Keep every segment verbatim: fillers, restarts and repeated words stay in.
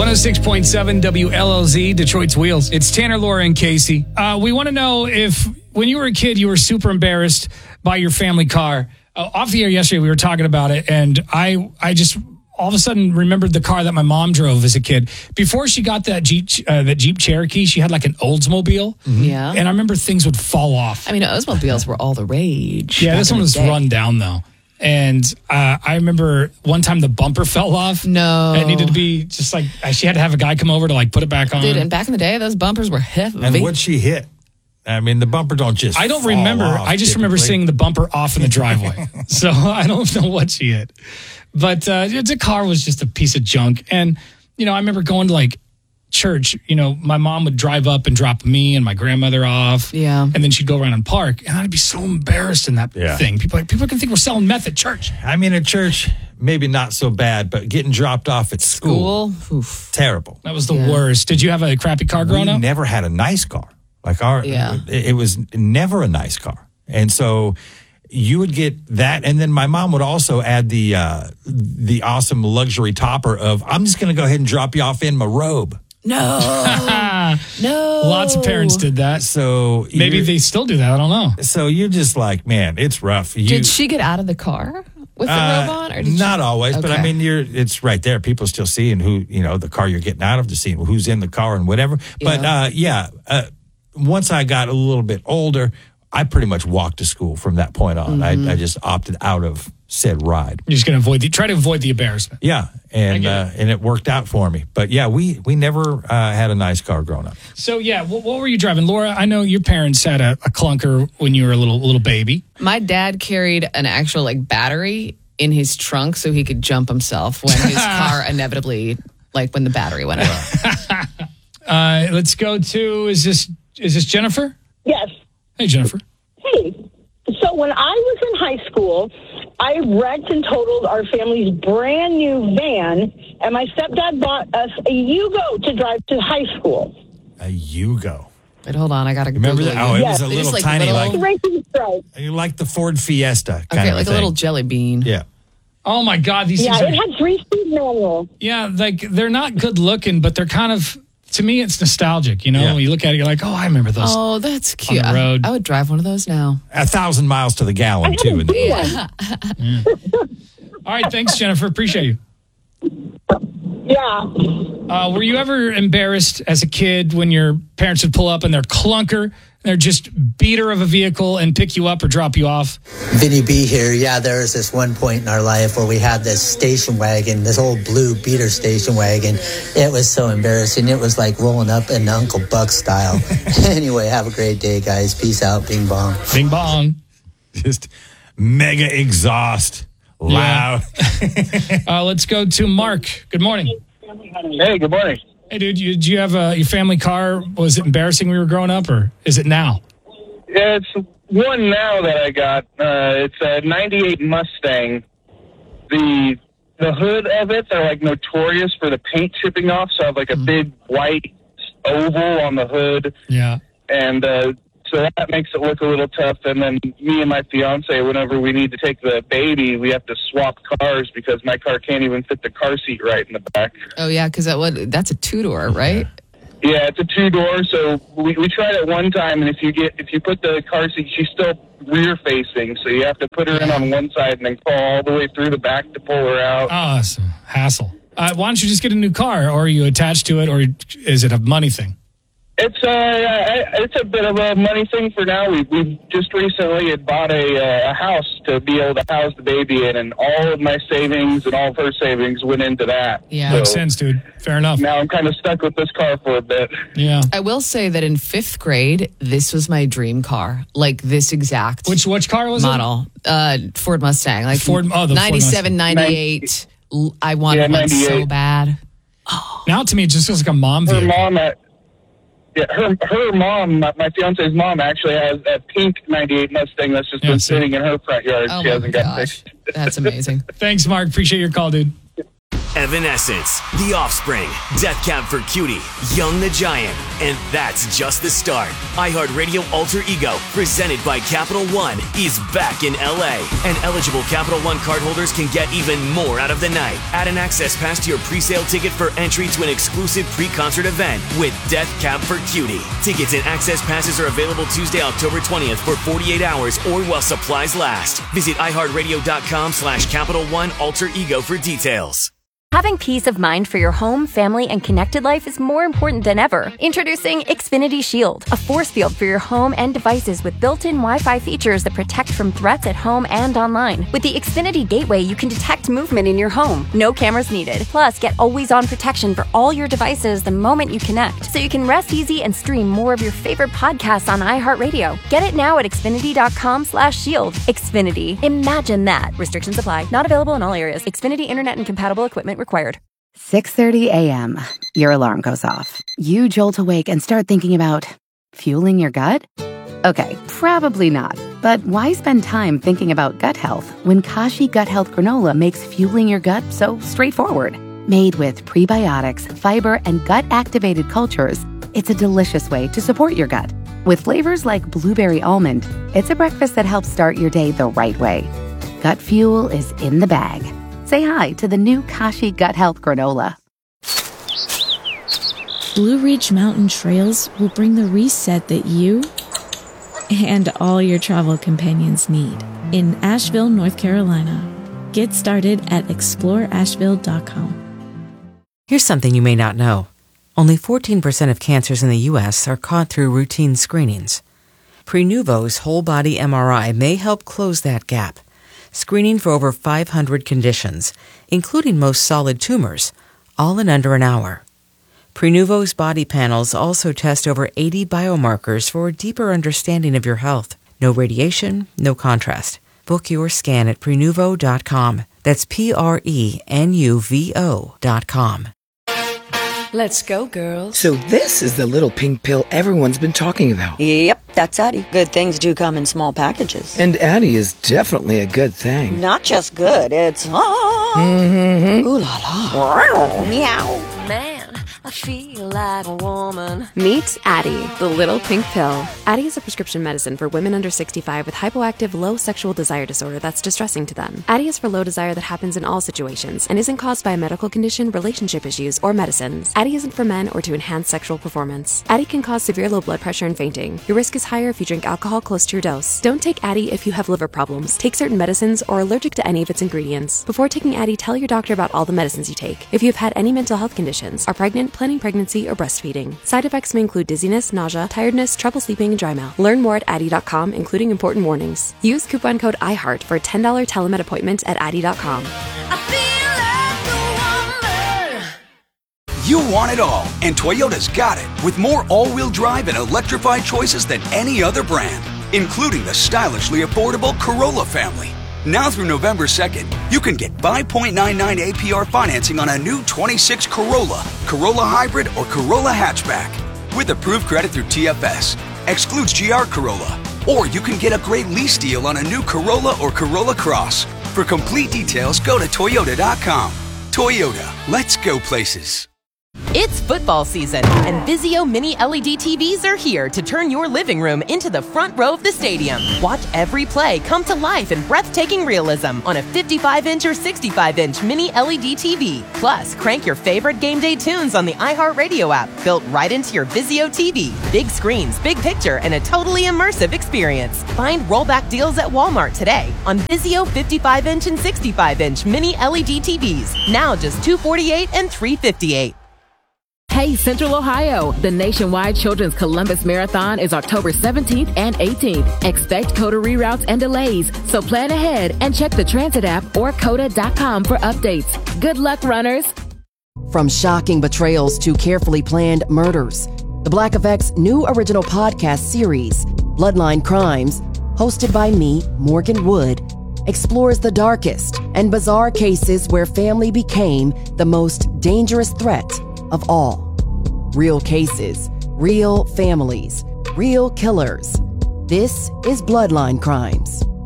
one oh six point seven W L L Z, Detroit's Wheels. It's Tanner, Laura, and Casey. Uh, we want to know if, when you were a kid, you were super embarrassed by your family car. Uh, off the air yesterday, we were talking about it, and I, I just all of a sudden remembered the car that my mom drove as a kid. Before she got that Jeep, uh, that Jeep Cherokee, she had like an Oldsmobile. Mm-hmm. Yeah. And I remember things would fall off. I mean, Oldsmobiles were all the rage. Yeah, this one was day. run down, though. And uh, I remember one time the bumper fell off. No. It needed to be just like, she had to have a guy come over to like put it back on. Dude, and back in the day, those bumpers were heavy. And what'd she hit? I mean, the bumper don't just I don't fall remember. off, I just typically. remember seeing the bumper off in the driveway. So I don't know what she hit. But uh, the car was just a piece of junk. And, you know, I remember going to like church. You know, my mom would drive up and drop me and my grandmother off. Yeah. And then she'd go around and park. And I'd be so embarrassed in that Yeah. thing. People, people can think we're selling meth at church. I mean, at church, maybe not so bad, but getting dropped off at school, School? Oof. terrible. That was the Yeah. worst. Did you have a crappy car growing we up? never had a nice car. Like our, Yeah. it, it was never a nice car. And so you would get that. And then my mom would also add the, uh, the awesome luxury topper of, I'm just going to go ahead and drop you off in my robe. No. no. Lots of parents did that. So Maybe you're- they still do that. I don't know. so you're just like, man, it's rough. You, Did she get out of the car with the Uh, robe on? Or did not she? always, but I Okay. mean, you're it's right there. People still seeing who, you know, the car you're getting out of, to seeing who's in the car and whatever. But Yeah. uh, yeah, uh, once I got a little bit older, I pretty much walked to school from that point on. Mm-hmm. I, I just opted out of said ride. You're just going to avoid the, try to avoid the embarrassment. Yeah, and get uh, and it worked out for me. But yeah, we we never uh, had a nice car growing up. So, yeah, what, what were you driving? Laura, I know your parents had a, a clunker when you were a little little baby. My dad carried an actual like battery in his trunk so he could jump himself when his car inevitably, like when the battery went out. Uh, let's go to, is this is this Jennifer? Yes. Hey, Jennifer. Hey, so when I was in high school, I wrecked and totaled our family's brand new van, and my stepdad bought us a Yugo to drive to high school. A Yugo. But hold on, I gotta Remember Google that? Oh, you. it Yes. was a They're just little like tiny, little- like Racing stripe. you like the Ford Fiesta kind Okay, of like thing. a little jelly bean. Yeah. Oh, my God. These Yeah, things it are, had three-speed manual. yeah, like they're not good looking, but they're kind of, to me, it's nostalgic. You know, Yeah. when you look at it, you're like, oh, I remember those. Oh, that's cute. On the road. I, I would drive one of those now. A thousand miles to the gallon, too. In the Yeah. All right. Thanks, Jennifer. Appreciate you. Yeah. Uh, were you ever embarrassed as a kid when your parents would pull up in their clunker, they're just beater of a vehicle and pick you up or drop you off? Vinny B here. Yeah, there was this one point in our life where we had this station wagon, this old blue beater station wagon. It was so embarrassing. It was like rolling up in Uncle Buck style. Anyway, have a great day, guys. Peace out. Bing bong. Bing bong. Just mega exhaust. Loud. Uh, let's go to Mark. Good morning. Hey, good morning. Hey, dude, you, did you have a, your family car? Was it embarrassing when you were growing up, or is it now? Yeah, it's one now that I got. Uh, it's a ninety-eight Mustang. The the hood of it, they're like notorious for the paint chipping off, so I have like a big white oval on the hood, Yeah. and uh, so that makes it look a little tough. And then me and my fiance, whenever we need to take the baby, we have to swap cars because my car can't even fit the car seat right in the back. Oh yeah, because that would that's a two door, right? Yeah, it's a two door. So we, we tried it one time, and if you get if you put the car seat, she's still rear facing, so you have to put her in on one side and then crawl all the way through the back to pull her out. Oh, it's a hassle. Uh, why don't you just get a new car, or are you attached to it, or is it a money thing? It's uh, it's a bit of a money thing for now. We we just recently had bought a, uh, a house to be able to house the baby in, and all of my savings and all of her savings went into that. Yeah. Makes So sense, dude. Fair enough. now I'm kind of stuck with this car for a bit. Yeah. I will say that in fifth grade, this was my dream car, like this exact Which which car was model, uh, Ford Mustang, like Ford- oh, the Ford ninety-seven, ninety-eight. L- I wanted Yeah, one so ninety-eight. bad. it? Now to me, it just looks like a mom Her vehicle. mom at yeah, her her mom, my, my fiance's mom, actually has a pink ninety-eight Mustang that's just Yeah, been see. sitting in her front yard. Oh she my hasn't got gosh, fixed. that's amazing. Thanks, Mark. Appreciate your call, dude. Evanescence, The Offspring, Death Cab for Cutie, Young the Giant, and that's just the start. iHeartRadio Alter Ego, presented by Capital One, is back in L A, and eligible Capital One cardholders can get even more out of the night. Add an access pass to your pre-sale ticket for entry to an exclusive pre-concert event with Death Cab for Cutie. Tickets and access passes are available Tuesday, October twentieth for forty-eight hours or while supplies last. Visit iHeartRadio.com slash Capital One Alter Ego for details. Having peace of mind for your home, family, and connected life is more important than ever. Introducing Xfinity Shield, a force field for your home and devices with built-in Wi-Fi features that protect from threats at home and online. With the Xfinity Gateway, you can detect movement in your home. No cameras needed. Plus, get always-on protection for all your devices the moment you connect, so you can rest easy and stream more of your favorite podcasts on iHeartRadio. Get it now at Xfinity.com slash shield. Xfinity. Imagine that. Restrictions apply. Not available in all areas. Xfinity Internet and compatible equipment required. six thirty a.m. Your alarm goes off. You jolt awake and start thinking about fueling your gut? Okay, probably not. But why spend time thinking about gut health when Kashi Gut Health Granola makes fueling your gut so straightforward? Made with prebiotics, fiber, and gut-activated cultures, it's a delicious way to support your gut. With flavors like blueberry almond, it's a breakfast that helps start your day the right way. Gut fuel is in the bag. Say hi to the new Kashi Gut Health Granola. Blue Ridge Mountain Trails will bring the reset that you and all your travel companions need in Asheville, North Carolina. Get started at explore asheville dot com. Here's something you may not know. Only fourteen percent of cancers in the U S are caught through routine screenings. Prenuvo's whole-body M R I may help close that gap, screening for over five hundred conditions, including most solid tumors, all in under an hour. Prenuvo's body panels also test over eighty biomarkers for a deeper understanding of your health. No radiation, no contrast. Book your scan at prenuvo dot com. That's P R E N U V O dot com. Let's go, girls. So this is the little pink pill everyone's been talking about. Yep, that's Addie. Good things do come in small packages. And Addie is definitely a good thing. Not just good, it's... Ah. Mm-hmm. Ooh la la. Meow. Man, I feel like a woman. Meet Addie, the little pink pill. Addie is a prescription medicine for women under sixty-five with hypoactive low sexual desire disorder that's distressing to them. Addie is for low desire that happens in all situations and isn't caused by a medical condition, relationship issues, or medicines. Addie isn't for men or to enhance sexual performance. Addie can cause severe low blood pressure and fainting. Your risk is higher if you drink alcohol close to your dose. Don't take Addie if you have liver problems, take certain medicines, or are allergic to any of its ingredients. Before taking Addie, tell your doctor about all the medicines you take. If you have had any mental health conditions, are pregnant, planning pregnancy, or breastfeeding. Side effects may include dizziness, nausea, tiredness, trouble sleeping, and dry mouth. Learn more at Addie dot com, including important warnings. Use coupon code IHEART for a ten dollars telemed appointment at Addie dot com. You want it all, and Toyota's got it, with more all-wheel drive and electrified choices than any other brand, including the stylishly affordable Corolla family. Now through November second, you can get five point nine nine A P R financing on a new twenty-six Corolla, Corolla Hybrid, or Corolla Hatchback. With approved credit through T F S, excludes G R Corolla. Or you can get a great lease deal on a new Corolla or Corolla Cross. For complete details, go to Toyota dot com. Toyota, let's go places. It's football season, and Vizio Mini L E D T Vs are here to turn your living room into the front row of the stadium. Watch every play come to life in breathtaking realism on a fifty-five inch or sixty-five inch Mini L E D T V. Plus, crank your favorite game day tunes on the iHeartRadio app, built right into your Vizio T V. Big screens, big picture, and a totally immersive experience. Find rollback deals at Walmart today on Vizio fifty-five inch and sixty-five inch Mini L E D T Vs. Now just two hundred forty-eight dollars and three hundred fifty-eight dollars. Hey, Central Ohio! The nationwide Children's Columbus Marathon is October seventeenth and eighteenth. Expect COTA reroutes and delays, so plan ahead and check the transit app or COTA dot com for updates. Good luck, runners! From shocking betrayals to carefully planned murders, the Black Effect's new original podcast series, Bloodline Crimes, hosted by me, Morgan Wood, explores the darkest and bizarre cases where family became the most dangerous threat of all. Real cases, real families, real killers. This is Bloodline Crimes.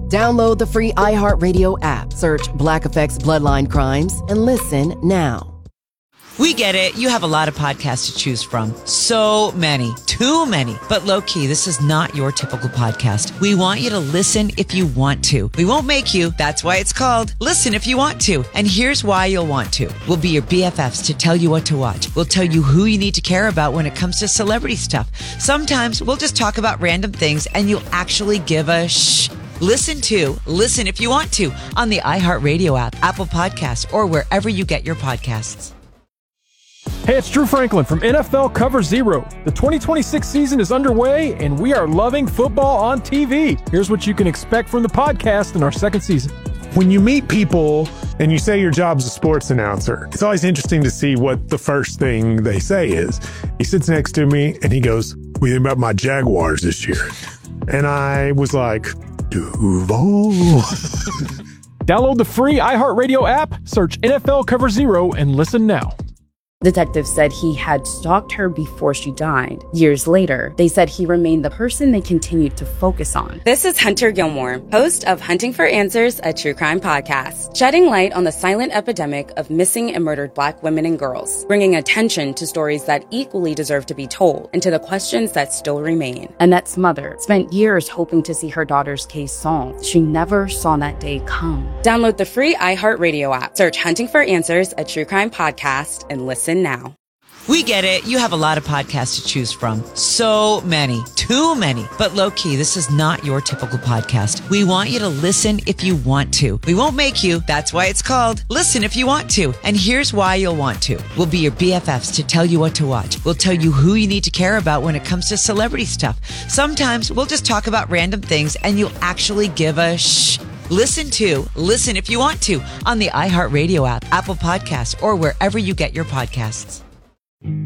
Download the free iHeartRadio app, search Black Effects Bloodline Crimes, and listen now. We get it. You have a lot of podcasts to choose from. So many. Too many. But low-key, this is not your typical podcast. We want you to listen if you want to. We won't make you. That's why it's called Listen If You Want To. And here's why you'll want to. We'll be your B F Fs to tell you what to watch. We'll tell you who you need to care about when it comes to celebrity stuff. Sometimes we'll just talk about random things and you'll actually give a shh. Listen to Listen If You Want To on the iHeartRadio app, Apple Podcasts, or wherever you get your podcasts. Hey, it's Drew Franklin from N F L Cover Zero. The twenty twenty-six season is underway, and we are loving football on T V. Here's what you can expect from the podcast in our second season. When you meet people and you say your job's a sports announcer, it's always interesting to see what the first thing they say is. He sits next to me, and he goes, "What do you think about my Jaguars this year?" And I was like, Duval. Download the free iHeartRadio app, search N F L Cover Zero, and listen now. Detectives said he had stalked her before she died. Years later, they said he remained the person they continued to focus on. This is Hunter Gilmore, host of Hunting for Answers, a true crime podcast, shedding light on the silent epidemic of missing and murdered Black women and girls, bringing attention to stories that equally deserve to be told and to the questions that still remain. Annette's mother spent years hoping to see her daughter's case solved. She never saw that day come. Download the free iHeartRadio app, search Hunting for Answers, a true crime podcast, and listen now. We get it. You have a lot of podcasts to choose from. So many. Too many. But low-key, this is not your typical podcast. We want you to listen if you want to. We won't make you. That's why it's called Listen If You Want To. And here's why you'll want to. We'll be your B F Fs to tell you what to watch. We'll tell you who you need to care about when it comes to celebrity stuff. Sometimes we'll just talk about random things and you'll actually give a shh. Listen to Listen If You Want To on the iHeartRadio app, Apple Podcasts, or wherever you get your podcasts.